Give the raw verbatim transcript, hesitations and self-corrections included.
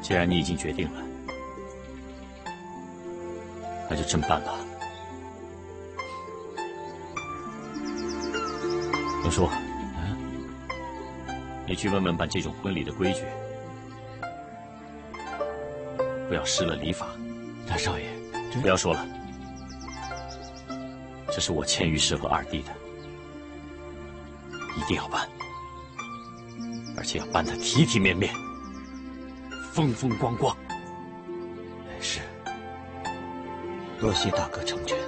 既然你已经决定了，那就这么办吧。龙叔，嗯，你去问问办这种婚礼的规矩，不要失了礼法。 大少爷， 不要说了，这是我签于适合二弟的，一定要办，而且要办得体体面面、风风光光。 是，多谢大哥成全。